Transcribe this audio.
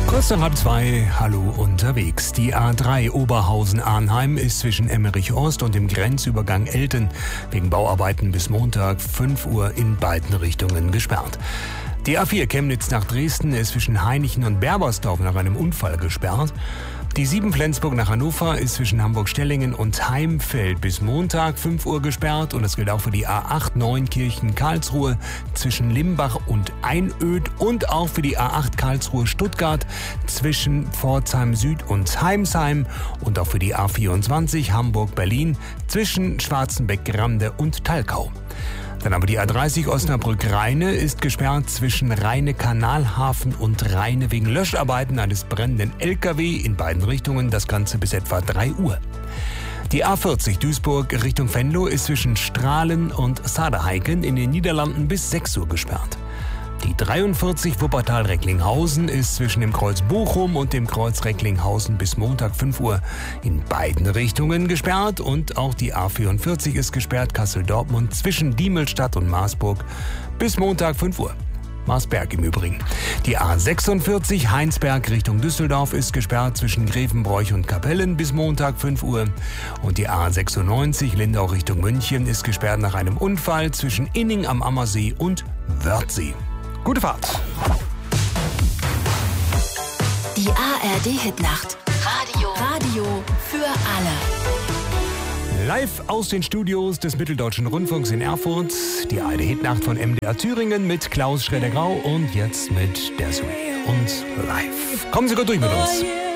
Kurz nach 1:30, hallo unterwegs. Die A3 Oberhausen-Arnheim ist zwischen Emmerich-Ost und dem Grenzübergang Elten wegen Bauarbeiten bis Montag 5 Uhr in beiden Richtungen gesperrt. Die A4 Chemnitz nach Dresden ist zwischen Hainichen und Berbersdorf nach einem Unfall gesperrt. Die 7 Flensburg nach Hannover ist zwischen Hamburg-Stellingen und Heimfeld bis Montag 5 Uhr gesperrt. Und das gilt auch für die A8 Neunkirchen-Karlsruhe zwischen Limbach und Einöd und auch für die A8 Karlsruhe-Stuttgart zwischen Pforzheim Süd und Heimsheim und auch für die A24 Hamburg-Berlin zwischen Schwarzenbeck-Grande und Talkau. Dann aber die A30 Osnabrück-Rheine ist gesperrt zwischen Rheine-Kanalhafen und Rheine wegen Löscharbeiten eines brennenden LKW in beiden Richtungen, das Ganze bis etwa 3 Uhr. Die A40 Duisburg Richtung Venlo ist zwischen Strahlen und Saderheiken in den Niederlanden bis 6 Uhr gesperrt. Die 43 Wuppertal-Recklinghausen ist zwischen dem Kreuz Bochum und dem Kreuz Recklinghausen bis Montag 5 Uhr in beiden Richtungen gesperrt. Und auch die A44 ist gesperrt, Kassel-Dortmund zwischen Diemelstadt und Marsburg bis Montag 5 Uhr. Marsberg im Übrigen. Die A46 Heinsberg Richtung Düsseldorf ist gesperrt zwischen Grevenbroich und Kapellen bis Montag 5 Uhr. Und die A96 Lindau Richtung München ist gesperrt nach einem Unfall zwischen Inning am Ammersee und Wörthsee. Gute Fahrt. Die ARD-Hitnacht. Radio für alle. Live aus den Studios des Mitteldeutschen Rundfunks in Erfurt. Die ARD-Hitnacht von MDR Thüringen mit Klaus Schroeder-Grau und jetzt mit Desiree und live. Kommen Sie gut durch mit uns.